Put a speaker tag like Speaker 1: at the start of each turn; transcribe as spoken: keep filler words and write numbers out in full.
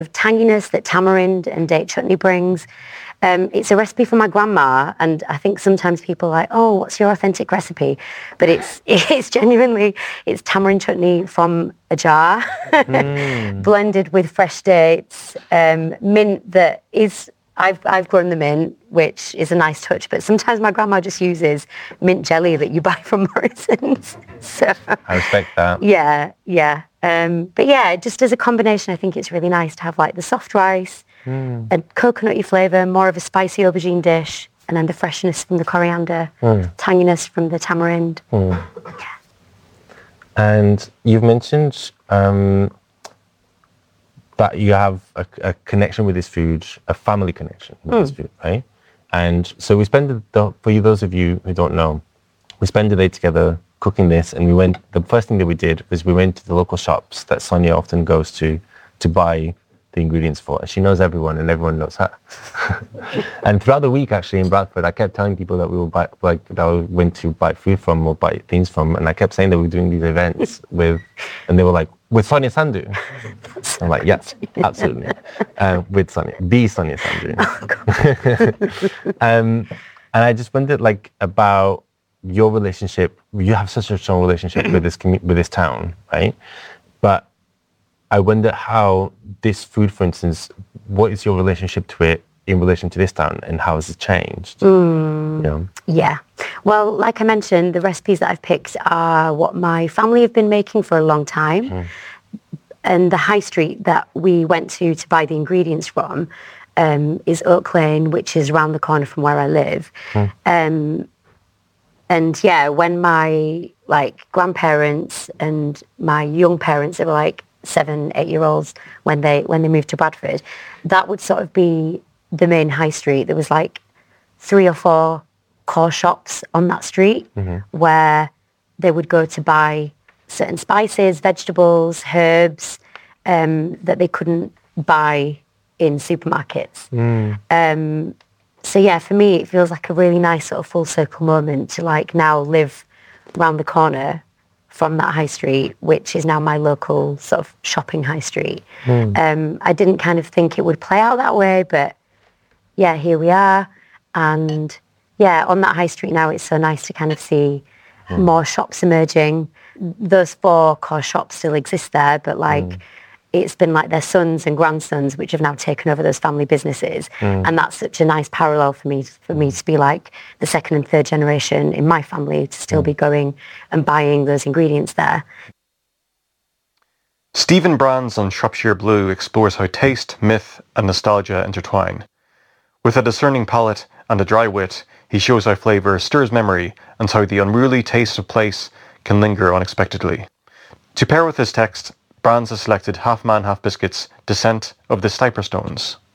Speaker 1: tanginess that tamarind and date chutney brings. Um, it's a recipe from my grandma, and I think sometimes people are like, oh, what's your authentic recipe? But it's it's genuinely, it's tamarind chutney from a jar, mm. blended with fresh dates, um, mint that is, I've I've grown the mint, which is a nice touch, but sometimes my grandma just uses mint jelly that you buy from Morrison's. So
Speaker 2: I respect that.
Speaker 1: Yeah, yeah. Um, but yeah, just as a combination, I think it's really nice to have like the soft rice, mm. a coconutty flavour, more of a spicy aubergine dish, and then the freshness from the coriander, mm. tanginess from the tamarind. Mm. Yeah.
Speaker 2: And you've mentioned um, that you have a, a connection with this food, a family connection with mm. this food, right? And so we spend, the, for you, those of you who don't know, we spend the day together cooking this, and we went, the first thing that we did was we went to the local shops that Sonia often goes to to buy the ingredients for. And she knows everyone, and everyone knows her. And throughout the week, actually, in Bradford, I kept telling people that we were buy, like that we went to buy food from or buy things from, and I kept saying that we were doing these events with, and they were like, with Sonia Sandhu. I'm like, yes, absolutely, uh, with Sonia, the Sonia Sandhu. Oh, um, and I just wondered, like, about your relationship. You have such a strong relationship with this commu- with this town, right? But I wonder how this food, for instance, what is your relationship to it in relation to this town, and how has it changed?
Speaker 1: Mm,
Speaker 2: you know?
Speaker 1: Yeah. Well, like I mentioned, the recipes that I've picked are what my family have been making for a long time. Mm. And the high street that we went to to buy the ingredients from um, is Oak Lane, which is around the corner from where I live. Mm. Um, And yeah, when my like grandparents and my young parents, they were like seven, eight year olds when they when they moved to Bradford, that would sort of be the main high street. There was like three or four core shops on that street mm-hmm. where they would go to buy certain spices, vegetables, herbs um, that they couldn't buy in supermarkets. Mm. Um, So yeah, for me, it feels like a really nice sort of full circle moment to like now live around the corner from that high street, which is now my local sort of shopping high street. Mm. Um, I didn't kind of think it would play out that way, but yeah, here we are. And yeah, on that high street now, it's so nice to kind of see mm. more shops emerging. Those four core shops still exist there, but like, mm. it's been like their sons and grandsons which have now taken over those family businesses. Mm. And that's such a nice parallel for me, for me to be like the second and third generation in my family to still mm. be going and buying those ingredients there.
Speaker 3: Stephen Brands on Shropshire Blue explores how taste, myth and nostalgia intertwine. With a discerning palate and a dry wit, he shows how flavour stirs memory and how the unruly taste of place can linger unexpectedly. To pair with his text, Brands has selected Half Man, Half Biscuits, Descent of the Stiper Stones.